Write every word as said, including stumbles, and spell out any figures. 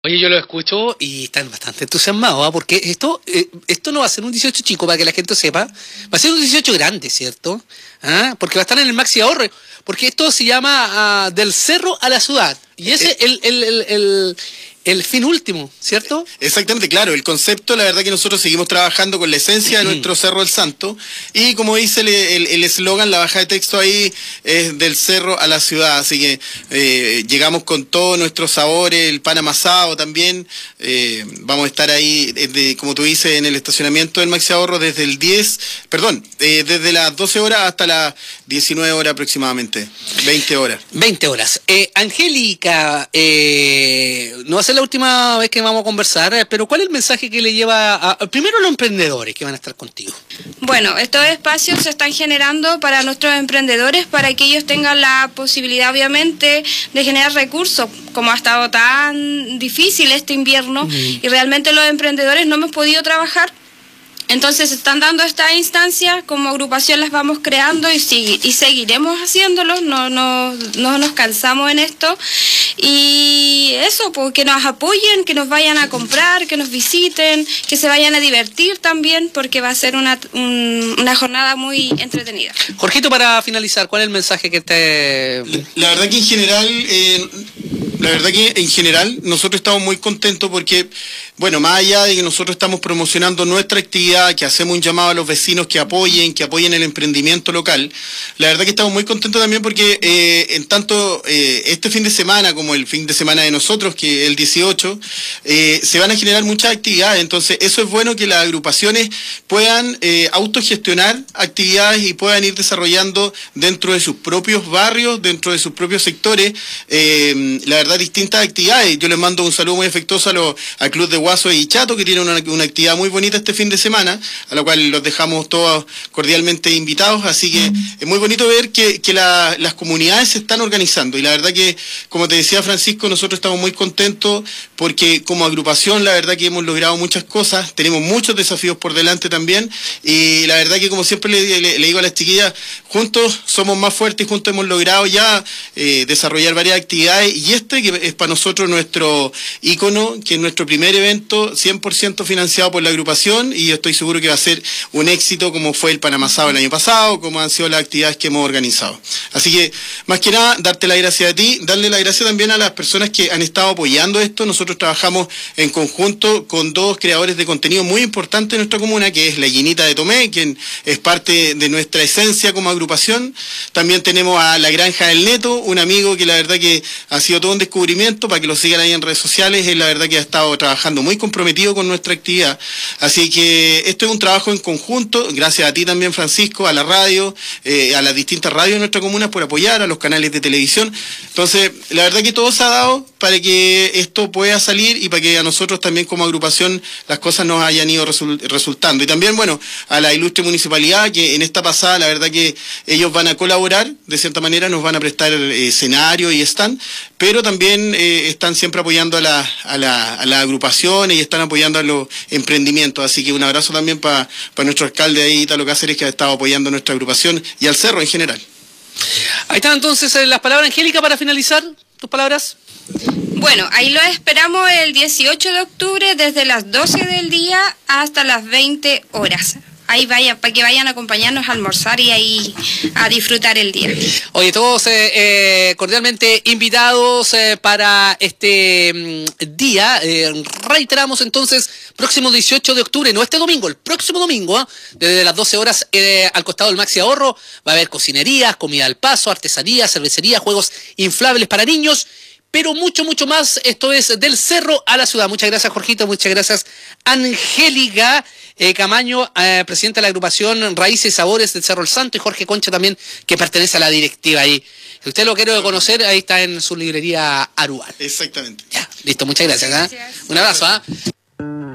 Oye, yo lo escucho y están bastante entusiasmados, ¿ah? Porque esto eh, esto no va a ser un dieciocho chico, para que la gente sepa, va a ser un dieciocho grande, ¿cierto? ¿Ah? Porque va a estar en el Maxi Ahorro, porque esto se llama uh, del cerro a la ciudad, y ese es el, el, el, el, el fin último, ¿cierto? Exactamente, claro, el concepto, la verdad que nosotros seguimos trabajando con la esencia de nuestro Cerro del Santo, y como dice el eslogan, la baja de texto ahí es del cerro a la ciudad, así que eh, llegamos con todos nuestros sabores, el pan amasado también, eh, vamos a estar ahí, desde, como tú dices, en el estacionamiento del Maxi Ahorro desde el diez, perdón, eh, desde las doce horas hasta las diecinueve horas aproximadamente, veinte horas. veinte horas. Eh, Angélica, eh, no va a ser la última vez que vamos a conversar, eh, pero ¿cuál es el mensaje que le lleva a, a primero a los emprendedores que van a estar contigo? Bueno, estos espacios se están generando para nuestros emprendedores, para que ellos tengan la posibilidad, obviamente, de generar recursos, como ha estado tan difícil este invierno, mm. y realmente los emprendedores no hemos podido trabajar. Entonces se están dando estas instancias, como agrupación las vamos creando y, si, y seguiremos haciéndolo, no, no, no nos cansamos en esto. Y eso, pues, que nos apoyen, que nos vayan a comprar, que nos visiten, que se vayan a divertir también, porque va a ser una, un, una jornada muy entretenida. Jorgito, para finalizar, ¿cuál es el mensaje que te...? La, la verdad que en general... Eh... La verdad que en general nosotros estamos muy contentos porque, bueno, más allá de que nosotros estamos promocionando nuestra actividad, que hacemos un llamado a los vecinos que apoyen, que apoyen el emprendimiento local, la verdad que estamos muy contentos también porque eh, en tanto eh, este fin de semana como el fin de semana de nosotros, que es el dieciocho, eh, se van a generar muchas actividades, entonces eso es bueno que las agrupaciones puedan eh, autogestionar actividades y puedan ir desarrollando dentro de sus propios barrios, dentro de sus propios sectores, eh, la verdad distintas actividades. Yo les mando un saludo muy afectuoso a los, al Club de Guaso y Chato, que tienen una, una actividad muy bonita este fin de semana, a la cual los dejamos todos cordialmente invitados, así que es muy bonito ver que, que la, las comunidades se están organizando, y la verdad que, como te decía Francisco, nosotros estamos muy contentos porque como agrupación la verdad que hemos logrado muchas cosas, tenemos muchos desafíos por delante también, y la verdad que, como siempre le, le, le digo a las chiquillas, juntos somos más fuertes y juntos hemos logrado ya eh, desarrollar varias actividades, y este que es para nosotros nuestro ícono, que es nuestro primer evento cien por ciento financiado por la agrupación, y yo estoy seguro que va a ser un éxito como fue el Pan Amasado el año pasado, como han sido las actividades que hemos organizado. Así que, más que nada, darte la gracia a ti, darle la gracia también a las personas que han estado apoyando esto. Nosotros trabajamos en conjunto con dos creadores de contenido muy importantes en nuestra comuna, que es la Llenita de Tomé, quien es parte de nuestra esencia como agrupación. También tenemos a La Granja del Neto, un amigo que la verdad que ha sido todo un descubrimiento, para que lo sigan ahí en redes sociales. Él la verdad que ha estado trabajando muy comprometido con nuestra actividad, así que esto es un trabajo en conjunto, gracias a ti también, Francisco, a la radio, eh, a las distintas radios de nuestra comuna por apoyar, a los canales de televisión. Entonces la verdad que todo se ha dado para que esto pueda salir y para que a nosotros también como agrupación las cosas nos hayan ido resul resultando, y también, bueno, a la ilustre municipalidad, que en esta pasada la verdad que ellos van a colaborar, de cierta manera nos van a prestar eh, escenario y stand, pero también eh, están siempre apoyando a la, a, la, a las agrupaciones y están apoyando a los emprendimientos, así que un abrazo también para pa nuestro alcalde ahí, Italo Cáceres, que ha estado apoyando a nuestra agrupación y al cerro en general. Ahí están entonces las palabras, Angélica, para finalizar, tus palabras. Bueno, ahí lo esperamos el dieciocho de octubre desde las doce del día hasta las veinte horas. Ahí vaya, para que vayan a acompañarnos a almorzar y ahí a disfrutar el día. Oye, todos eh, eh, cordialmente invitados eh, para este mm, día. Eh, reiteramos entonces, próximo dieciocho de octubre, no este domingo, el próximo domingo, ¿eh? Desde las doce horas eh, al costado del Maxi Ahorro, va a haber cocinerías, comida al paso, artesanía, cervecería, juegos inflables para niños, pero mucho, mucho más. Esto es del cerro a la ciudad. Muchas gracias, Jorgito, muchas gracias, Angélica eh, Camaño, eh, presidenta de la agrupación Raíces y Sabores del Cerro del Santo, y Jorge Concha también, que pertenece a la directiva ahí. Si usted lo quiere conocer, ahí está en su librería Arual. Exactamente. Ya, listo, muchas gracias. ¿eh? Gracias. Un abrazo. ¿eh?